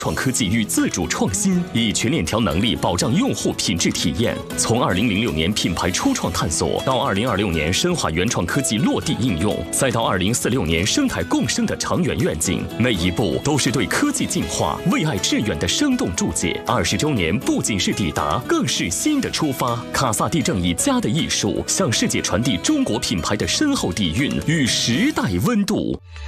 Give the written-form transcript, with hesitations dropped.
创科技与自主创新，以全链条能力保障用户品质体验。从2006年品牌初创探索，到2026年深化原创科技落地应用，再到2046年生态共生的长远愿景，每一步都是对科技进化、为爱致远的生动注解。20周年不仅是抵达，更是新的出发。卡萨帝正以家的艺术，向世界传递中国品牌的深厚底蕴与时代温度。